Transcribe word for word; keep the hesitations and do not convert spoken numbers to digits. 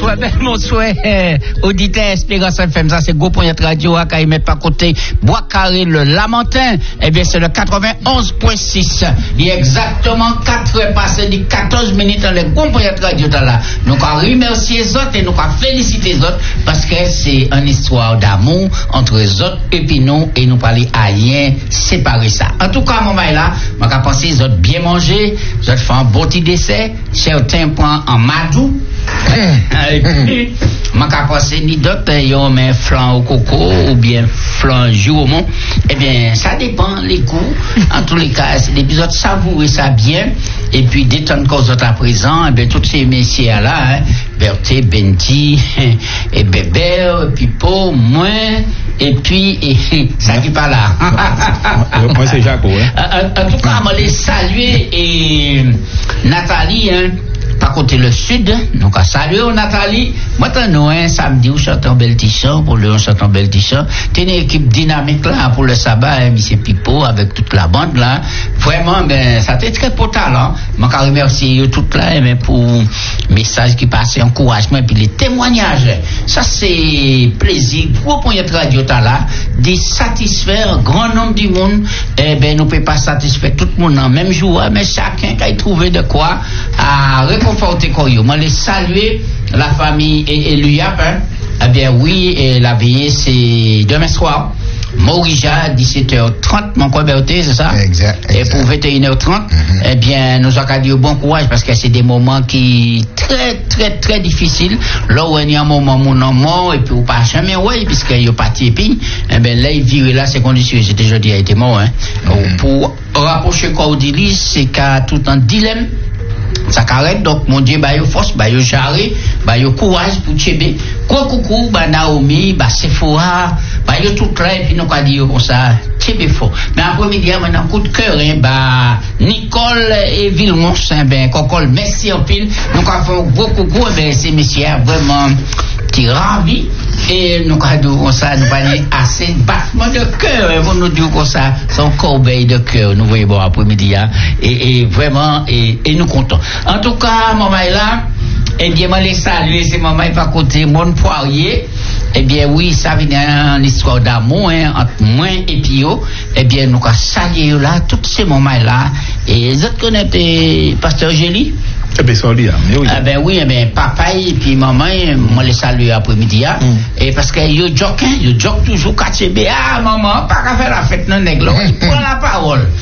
Ouais, ben, mon souhait, euh, auditeur Espérance F M, ça c'est Go Point Radio, à quand il met pas côté Bois Carré, le Lamentin, eh bien, c'est le quatre-vingt-onze point six. Il y a exactement quatre heures passées, de quatorze minutes dans le Go Point Radio, là. Nous, on remercier les autres et nous, on féliciter les autres parce que c'est une histoire d'amour entre les autres et puis nous, et nous parler à rien séparer ça. En tout cas, mon maï là, je vais penser les autres bien manger, les autres font un beau petit dessert, certains prennent en madou. Et puis, je vais penser ni d'autres, ils ont un flan au coco ou bien flan jus au mont. Eh bien, ça dépend les goûts. En tous les cas, c'est des épisodes savourer ça bien. Et puis, détendre cause à présent, eh bien, tous ces messieurs là, hein, Berthe, Benti, et Bébert, Pipo, moi, et puis, et, ça qui pas là. Moi, c'est Jaco, hein. En, en tout cas, je vais les saluer et Nathalie, hein, par côté le sud, donc à saluer Nathalie. Maintenant, hein, samedi, on chante un bel t-shirt, pour le on chante un bel t-shirt. T'es une équipe dynamique là pour le sabbat, hein, monsieur Pipo, avec toute la bande là. Vraiment, ben, ça t'est très potal, hein. Je veux remercier eux toutes là, mais pour message qui passe, encouragement, et puis les témoignages. Ça, c'est plaisir. Gros point de radio là, de satisfaire grand nombre du monde. Eh ben, nous ne pouvons pas satisfaire tout le monde en même jour, mais chacun qui a trouvé de quoi à réconforter quoi. Moi, les saluer la famille et, et l'U A P, hein. Eh bien, oui, et la veillée, c'est demain soir. Morija, dix-sept heures trente, mon quoi, Berthe, c'est ça? Exact. Et pour vingt et une heures trente, mm-hmm. Eh bien, nous avons dit bon courage parce que c'est des moments qui très, très, très difficiles. Là où il y a un moment où on est mort et puis on pas jamais, ouais, puisqu'il y a parti et puis, eh bien, là, il vit là, c'est conditions. C'était jeudi, il a été mort, hein. Mm-hmm. Pour rapprocher quoi, dit, c'est qu'à tout un dilemme. Ça carrette, donc mon Dieu, bah yo force, bah yo jarre, bah yo courage pour Tchébé. Quoi coucou, bah Naomi, bah Sephora, bah yo tout là, et puis nous quoi dire comme ça, Tchébé fort. Mais après-midi, maintenant, coup de cœur, hein, bah Nicole et Villemont, hein, ben, Cocol, merci en pile. Nous quoi fait un gros coucou, ben, ces messieurs, vraiment, qui ravis. Et nous quoi dire comme ça, nous parlons assez battement de cœur, hein, vous nous dire comme ça, son corbeille de cœur, nous voyons bon après-midi, hein, et, et vraiment, et, et nous comptons. En tout cas, maman est là. Eh bien, moi les saluer, c'est maman est pas côté mon poirier. Eh bien, oui, ça vient une histoire d'amour, hein, entre moi et Pio. Eh bien, nous avons salué là, tous ces moments là. Et vous connaissez Pasteur Gély? Eh bien, ça dit, mais oui. Eh bien, oui, eh bien, papa et puis maman, moi les saluer après-midi. Hein. Mm. Et parce que yo joke, hein, yo joke toujours, K T B. Ah, maman, pas qu'à faire la fête, non, nègre. Il prend la parole.